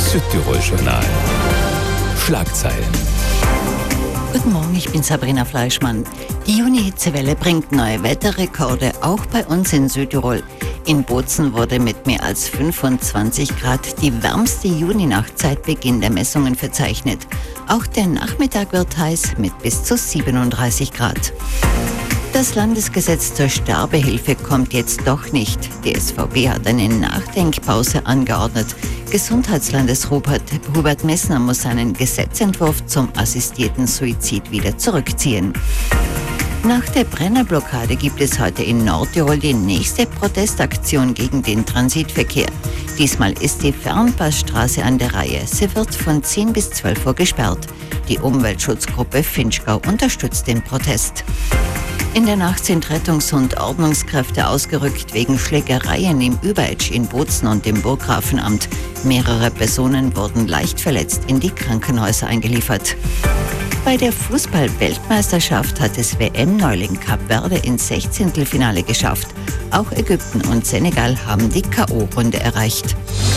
Südtirol-Journal. Schlagzeilen. Guten Morgen, ich bin Sabrina Fleischmann. Die Juni-Hitzewelle bringt neue Wetterrekorde, auch bei uns in Südtirol. In Bozen wurde mit mehr als 25 Grad die wärmste Juninacht seit Beginn der Messungen verzeichnet. Auch der Nachmittag wird heiß mit bis zu 37 Grad. Das Landesgesetz zur Sterbehilfe kommt jetzt doch nicht. Die SVP hat eine Nachdenkpause angeordnet. Gesundheitslandesrat Hubert Messner muss seinen Gesetzentwurf zum assistierten Suizid wieder zurückziehen. Nach der Brennerblockade gibt es heute in Nordtirol die nächste Protestaktion gegen den Transitverkehr. Diesmal ist die Fernpassstraße an der Reihe. Sie wird von 10 bis 12 Uhr gesperrt. Die Umweltschutzgruppe Finchgau unterstützt den Protest. In der Nacht sind Rettungs- und Ordnungskräfte ausgerückt wegen Schlägereien im Überetsch in Bozen und im Burggrafenamt. Mehrere Personen wurden leicht verletzt in die Krankenhäuser eingeliefert. Bei der Fußball-Weltmeisterschaft hat es WM-Neuling Kap Verde ins 16. geschafft. Auch Ägypten und Senegal haben die K.O.-Runde erreicht.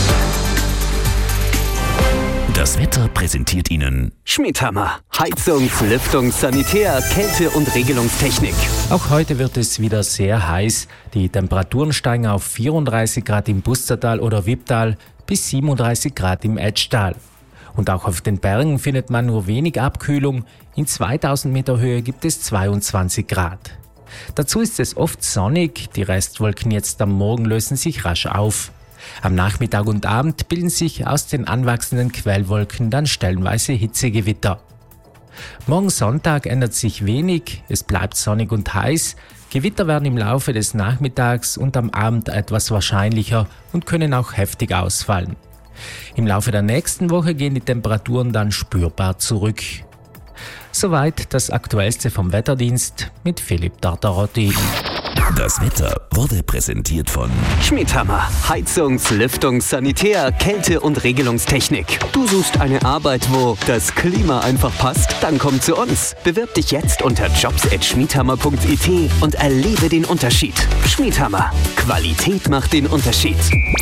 Das Wetter präsentiert Ihnen Schmidhammer. Heizungs-, Lüftungs-, Sanitär-, Kälte- und Regelungstechnik. Auch heute wird es wieder sehr heiß. Die Temperaturen steigen auf 34 Grad im Bustertal oder Wipptal bis 37 Grad im Etschtal. Und auch auf den Bergen findet man nur wenig Abkühlung. In 2000 Meter Höhe gibt es 22 Grad. Dazu ist es oft sonnig. Die Restwolken jetzt am Morgen lösen sich rasch auf. Am Nachmittag und Abend bilden sich aus den anwachsenden Quellwolken dann stellenweise Hitzegewitter. Morgen Sonntag ändert sich wenig, es bleibt sonnig und heiß. Gewitter werden im Laufe des Nachmittags und am Abend etwas wahrscheinlicher und können auch heftig ausfallen. Im Laufe der nächsten Woche gehen die Temperaturen dann spürbar zurück. Soweit das Aktuellste vom Wetterdienst mit Philipp Tartarotti. Das Wetter wurde präsentiert von Schmidhammer. Heizungs-, Lüftungs-, Sanitär-, Kälte- und Regelungstechnik. Du suchst eine Arbeit, wo das Klima einfach passt? Dann komm zu uns. Bewirb dich jetzt unter jobs@schmidhammer.it und erlebe den Unterschied. Schmidhammer. Qualität macht den Unterschied.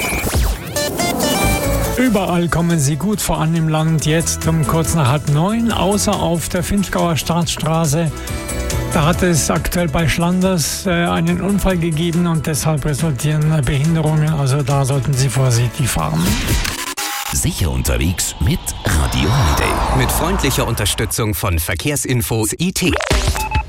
Überall kommen sie gut voran im Land, jetzt um kurz nach 8:30, außer auf der Finchgauer Staatsstraße. Da hat es aktuell bei Schlanders einen Unfall gegeben und deshalb resultieren Behinderungen. Also da sollten Sie vorsichtig fahren. Sicher unterwegs mit Radio Holiday. Mit freundlicher Unterstützung von Verkehrsinfo IT.